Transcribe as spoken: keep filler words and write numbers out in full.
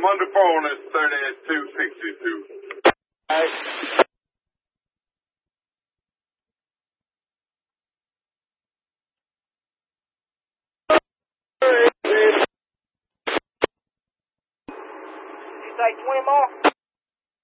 on the phone at thirty-two sixty-two. All right. You say twenty more?